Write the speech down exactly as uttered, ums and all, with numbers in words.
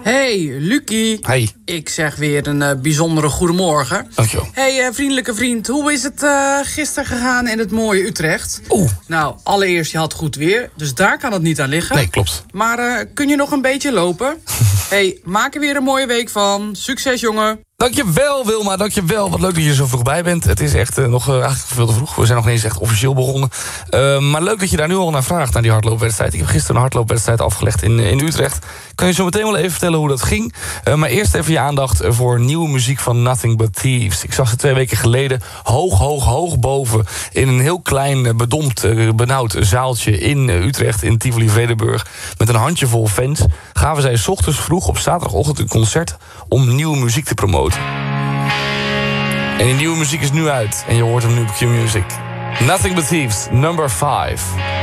Hey, Lucie. Hey. Ik zeg weer een uh, bijzondere goedemorgen. Dankjewel. Hey, uh, vriendelijke vriend, hoe is het uh, gisteren gegaan in het mooie Utrecht? Oeh. Nou, allereerst, je had goed weer, dus daar kan het niet aan liggen. Nee, klopt. Maar uh, kun je nog een beetje lopen? Hey, maak er weer een mooie week van. Succes, jongen. Dankjewel, Wilma, dankjewel. Wat leuk dat je er zo vroeg bij bent. Het is echt uh, nog uh, eigenlijk veel te vroeg. We zijn nog niet eens echt officieel begonnen. Uh, maar leuk dat je daar nu al naar vraagt, naar die hardloopwedstrijd. Ik heb gisteren een hardloopwedstrijd afgelegd in, in Utrecht. Kan je zo meteen wel even vertellen hoe dat ging. Uh, maar eerst even je aandacht voor nieuwe muziek van Nothing But Thieves. Ik zag ze twee weken geleden hoog, hoog, hoog boven... in een heel klein, bedompt, uh, benauwd zaaltje in uh, Utrecht... in Tivoli-Vredenburg, met een handjevol fans... gaven zij 's ochtends vroeg op zaterdagochtend een concert... om nieuwe muziek te promoten. En die nieuwe muziek is nu uit. En je hoort hem nu op Q Music. Nothing But Thieves, number five.